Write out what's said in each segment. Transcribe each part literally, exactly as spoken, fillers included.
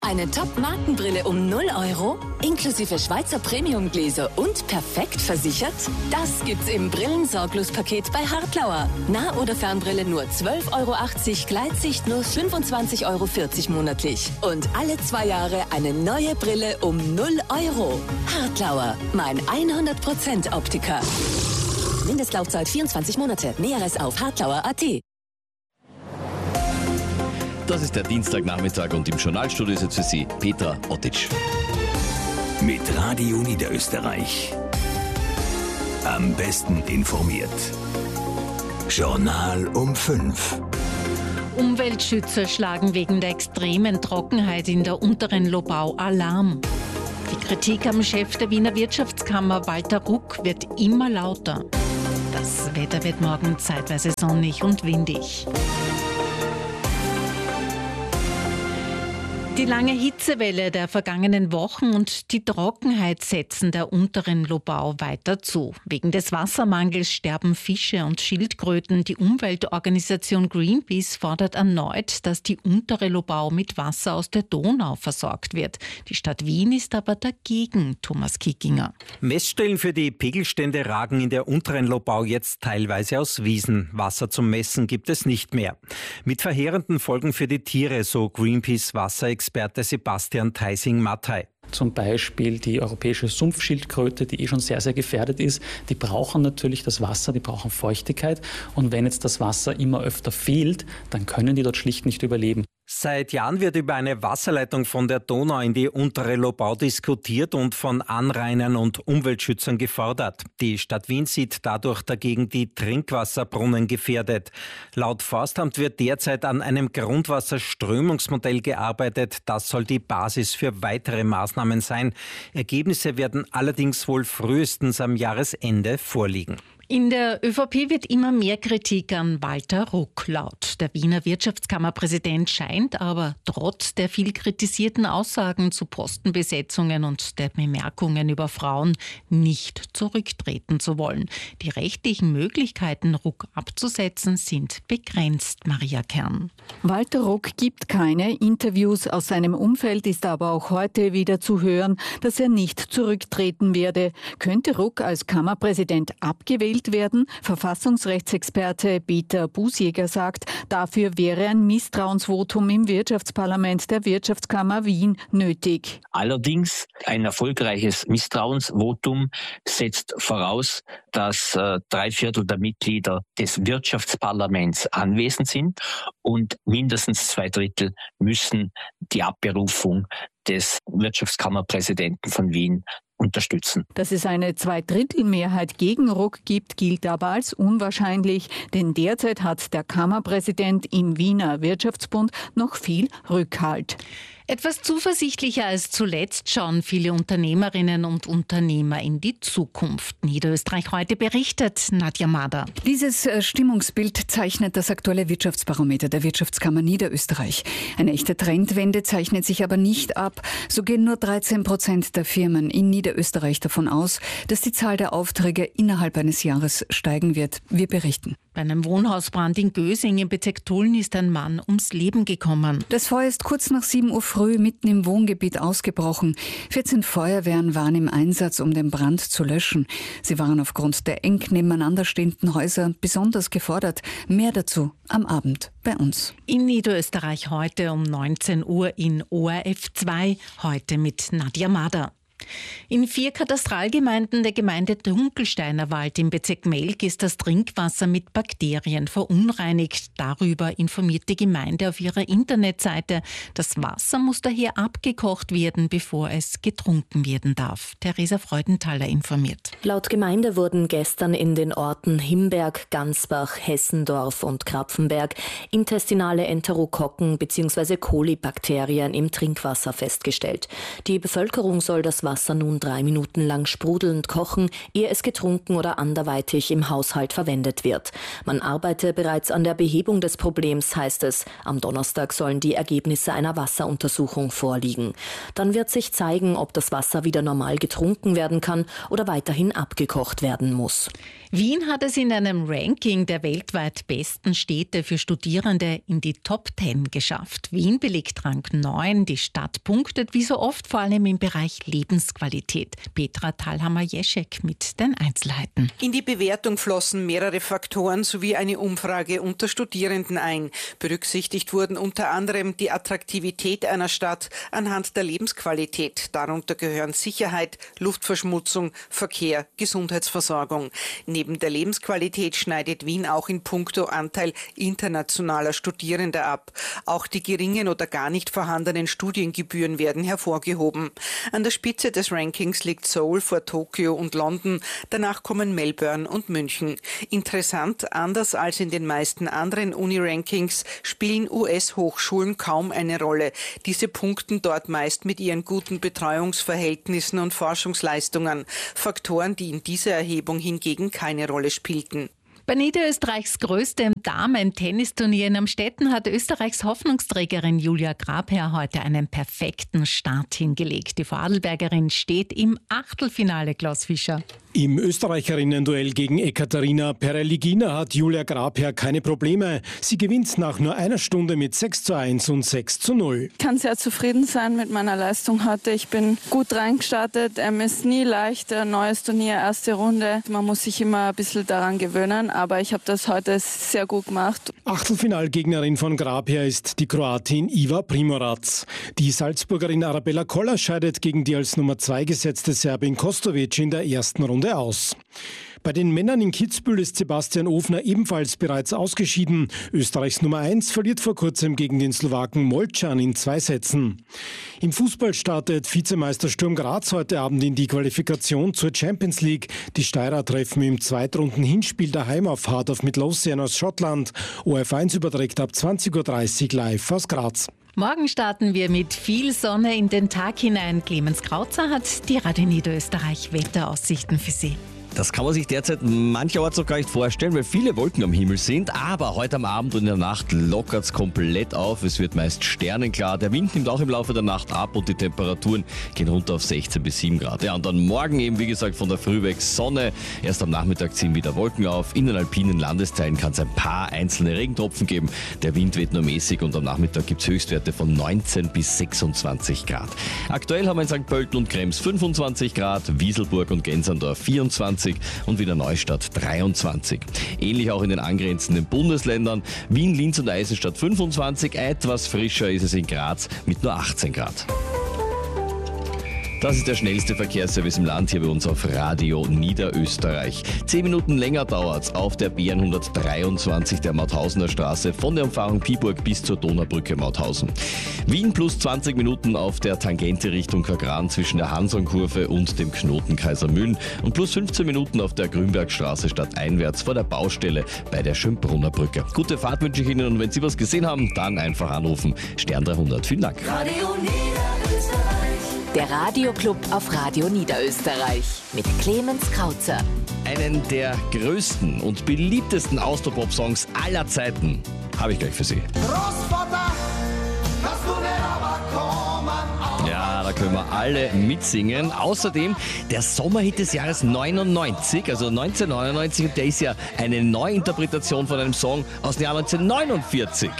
Eine Top-Markenbrille um null Euro? Inklusive Schweizer Premium-Gläser und perfekt versichert? Das gibt's im Brillensorglos-Paket bei Hartlauer. Nah- oder Fernbrille nur zwölf Euro achtzig, Gleitsicht nur fünfundzwanzig Euro vierzig monatlich. Und alle zwei Jahre eine neue Brille um null Euro. Hartlauer, mein hundert Prozent Optiker. Mindestlaufzeit vierundzwanzig Monate. Näheres auf hartlauer punkt at. Das ist der Dienstagnachmittag und im Journalstudio ist jetzt für Sie Petra Ottić. Mit Radio Niederösterreich. Am besten informiert. Journal um fünf. Umweltschützer schlagen wegen der extremen Trockenheit in der unteren Lobau Alarm. Die Kritik am Chef der Wiener Wirtschaftskammer Walter Ruck wird immer lauter. Das Wetter wird morgen zeitweise sonnig und windig. Die lange Hitzewelle der vergangenen Wochen und die Trockenheit setzen der unteren Lobau weiter zu. Wegen des Wassermangels sterben Fische und Schildkröten. Die Umweltorganisation Greenpeace fordert erneut, dass die untere Lobau mit Wasser aus der Donau versorgt wird. Die Stadt Wien ist aber dagegen, Thomas Kickinger. Messstellen für die Pegelstände ragen in der unteren Lobau jetzt teilweise aus Wiesen. Wasser zum Messen gibt es nicht mehr. Mit verheerenden Folgen für die Tiere, so Greenpeace Wasserexperte Experte Sebastian Theising-Mattei. Zum Beispiel die europäische Sumpfschildkröte, die eh schon sehr, sehr gefährdet ist. Die brauchen natürlich das Wasser, die brauchen Feuchtigkeit. Und wenn jetzt das Wasser immer öfter fehlt, dann können die dort schlicht nicht überleben. Seit Jahren wird über eine Wasserleitung von der Donau in die untere Lobau diskutiert und von Anrainern und Umweltschützern gefordert. Die Stadt Wien sieht dadurch dagegen die Trinkwasserbrunnen gefährdet. Laut Forstamt wird derzeit an einem Grundwasserströmungsmodell gearbeitet. Das soll die Basis für weitere Maßnahmen sein. Ergebnisse werden allerdings wohl frühestens am Jahresende vorliegen. In der ÖVP wird immer mehr Kritik an Walter Ruck laut. Der Wiener Wirtschaftskammerpräsident scheint aber trotz der viel kritisierten Aussagen zu Postenbesetzungen und der Bemerkungen über Frauen nicht zurücktreten zu wollen. Die rechtlichen Möglichkeiten, Ruck abzusetzen, sind begrenzt, Maria Kern. Walter Ruck gibt keine Interviews. Aus seinem Umfeld ist aber auch heute wieder zu hören, dass er nicht zurücktreten werde. Könnte Ruck als Kammerpräsident abgewählt werden? Verfassungsrechtsexperte Peter Busjäger sagt, dafür wäre ein Misstrauensvotum im Wirtschaftsparlament der Wirtschaftskammer Wien nötig. Allerdings ein erfolgreiches Misstrauensvotum setzt voraus, dass äh, drei Viertel der Mitglieder des Wirtschaftsparlaments anwesend sind und mindestens zwei Drittel müssen die Abberufung des Wirtschaftskammerpräsidenten von Wien unterstützen. Dass es eine Zweidrittelmehrheit gegen Ruck gibt, gilt aber als unwahrscheinlich, denn derzeit hat der Kammerpräsident im Wiener Wirtschaftsbund noch viel Rückhalt. Etwas zuversichtlicher als zuletzt schauen viele Unternehmerinnen und Unternehmer in die Zukunft. Niederösterreich heute berichtet Nadja Mader. Dieses Stimmungsbild zeichnet das aktuelle Wirtschaftsbarometer der Wirtschaftskammer Niederösterreich. Eine echte Trendwende zeichnet sich aber nicht ab. So gehen nur dreizehn Prozent der Firmen in Niederösterreich davon aus, dass die Zahl der Aufträge innerhalb eines Jahres steigen wird. Wir berichten. Bei einem Wohnhausbrand in Gösing im Bezirk Tulln ist ein Mann ums Leben gekommen. Das Feuer ist kurz nach sieben Uhr früh mitten im Wohngebiet ausgebrochen. vierzehn Feuerwehren waren im Einsatz, um den Brand zu löschen. Sie waren aufgrund der eng nebeneinander stehenden Häuser besonders gefordert. Mehr dazu am Abend bei uns. In Niederösterreich heute um neunzehn Uhr in O R F zwei, heute mit Nadja Mader. In vier Katastralgemeinden der Gemeinde Dunkelsteiner Wald im Bezirk Melk ist das Trinkwasser mit Bakterien verunreinigt. Darüber informiert die Gemeinde auf ihrer Internetseite. Das Wasser muss daher abgekocht werden, bevor es getrunken werden darf. Theresa Freudenthaler informiert. Laut Gemeinde wurden gestern in den Orten Himberg, Gansbach, Hessendorf und Krapfenberg intestinale Enterokokken bzw. Kolibakterien im Trinkwasser festgestellt. Die Bevölkerung soll das Wasser nun drei Minuten lang sprudelnd kochen, ehe es getrunken oder anderweitig im Haushalt verwendet wird. Man arbeite bereits an der Behebung des Problems, heißt es. Am Donnerstag sollen die Ergebnisse einer Wasseruntersuchung vorliegen. Dann wird sich zeigen, ob das Wasser wieder normal getrunken werden kann oder weiterhin abgekocht werden muss. Wien hat es in einem Ranking der weltweit besten Städte für Studierende in die Top Ten geschafft. Wien belegt Rang neun. Die Stadt punktet wie so oft vor allem im Bereich Lebensqualität. Petra Thalhammer-Jeschek mit den Einzelheiten. In die Bewertung flossen mehrere Faktoren sowie eine Umfrage unter Studierenden ein. Berücksichtigt wurden unter anderem die Attraktivität einer Stadt anhand der Lebensqualität. Darunter gehören Sicherheit, Luftverschmutzung, Verkehr, Gesundheitsversorgung. Neben der Lebensqualität schneidet Wien auch in puncto Anteil internationaler Studierender ab. Auch die geringen oder gar nicht vorhandenen Studiengebühren werden hervorgehoben. An der Spitze des Rankings liegt Seoul vor Tokio und London. Danach kommen Melbourne und München. Interessant, anders als in den meisten anderen Uni-Rankings spielen U S-Hochschulen kaum eine Rolle. Diese punkten dort meist mit ihren guten Betreuungsverhältnissen und Forschungsleistungen. Faktoren, die in dieser Erhebung hingegen keine Rolle spielten. Bei Niederösterreichs größtem Damen-Tennisturnier in Amstetten hat Österreichs Hoffnungsträgerin Julia Grabherr heute einen perfekten Start hingelegt. Die Vorarlbergerin steht im Achtelfinale, Klaus Fischer. Im Österreicherinnen-Duell gegen Ekaterina Pereligina hat Julia Grabherr keine Probleme. Sie gewinnt nach nur einer Stunde mit sechs zu eins und sechs zu null. Ich kann sehr zufrieden sein mit meiner Leistung heute. Ich bin gut reingestartet. Ähm, ist nie leicht, ein neues Turnier, erste Runde. Man muss sich immer ein bisschen daran gewöhnen, aber ich habe das heute sehr gut gemacht. Achtelfinalgegnerin von Grabherr ist die Kroatin Iva Primorac. Die Salzburgerin Arabella Koller scheidet gegen die als Nummer zwei gesetzte Serbin Kostovic in der ersten Runde aus. Bei den Männern in Kitzbühel ist Sebastian Ofner ebenfalls bereits ausgeschieden. Österreichs Nummer eins verliert vor kurzem gegen den Slowaken Molcan in zwei Sätzen. Im Fußball startet Vizemeister Sturm Graz heute Abend in die Qualifikation zur Champions League. Die Steirer treffen im Zweitrunden-Hinspiel daheim auf Heart of Midlothian aus Schottland. O F eins überträgt ab zwanzig Uhr dreißig live aus Graz. Morgen starten wir mit viel Sonne in den Tag hinein. Clemens Krautzer hat die Radio Niederösterreich Wetteraussichten für Sie. Das kann man sich derzeit mancherorts noch gar nicht vorstellen, weil viele Wolken am Himmel sind. Aber heute am Abend und in der Nacht lockert es komplett auf. Es wird meist sternenklar. Der Wind nimmt auch im Laufe der Nacht ab und die Temperaturen gehen runter auf sechzehn bis sieben Grad. Ja, und dann morgen eben, wie gesagt, von der Früh weg Sonne. Erst am Nachmittag ziehen wieder Wolken auf. In den alpinen Landesteilen kann es ein paar einzelne Regentropfen geben. Der Wind weht nur mäßig und am Nachmittag gibt es Höchstwerte von neunzehn bis sechsundzwanzig Grad. Aktuell haben wir in Sankt Pölten und Krems fünfundzwanzig Grad, Wieselburg und Gensandorf vierundzwanzig und Wiener Neustadt dreiundzwanzig. Ähnlich auch in den angrenzenden Bundesländern. Wien, Linz und Eisenstadt fünfundzwanzig. Etwas frischer ist es in Graz mit nur achtzehn Grad. Das ist der schnellste Verkehrsservice im Land hier bei uns auf Radio Niederösterreich. Zehn Minuten länger dauert's auf der B hundertdreiundzwanzig der Mauthausener Straße von der Umfahrung Piburg bis zur Donaubrücke Mauthausen. Wien plus zwanzig Minuten auf der Tangente Richtung Kagran zwischen der Hansonkurve und dem Knoten Kaisermühlen und plus fünfzehn Minuten auf der Grünbergstraße stadteinwärts vor der Baustelle bei der Schönbrunner Brücke. Gute Fahrt wünsche ich Ihnen und wenn Sie was gesehen haben, dann einfach anrufen. Stern dreihundert. Vielen Dank. Radio Niederösterreich. Der Radioclub auf Radio Niederösterreich mit Clemens Krautzer. Einen der größten und beliebtesten Austropop-Songs aller Zeiten habe ich gleich für Sie. Großvater, kannst du nicht aber kommen? Ja, da können wir alle mitsingen. Außerdem der Sommerhit des Jahres neunundneunzig, also neunzehnhundertneunundneunzig, und der ist ja eine Neuinterpretation von einem Song aus dem Jahr neunzehnhundertneunundvierzig.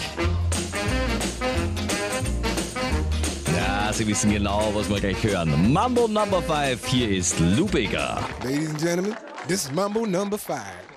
Sie wissen genau, was wir gleich hören. Mambo Number five, hier ist Lou Bega. Ladies and Gentlemen, this is Mambo Number five.